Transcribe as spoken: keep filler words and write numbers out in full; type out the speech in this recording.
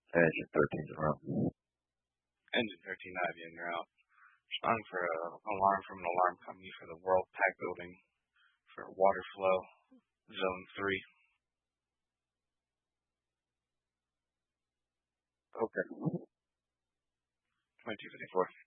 Engine thirteen's around. Engine thirteen, Ivy, and you're out. Responding for an alarm from an alarm company for the World Pack Building for water flow, Zone three. Okay. twenty-two fifty-four.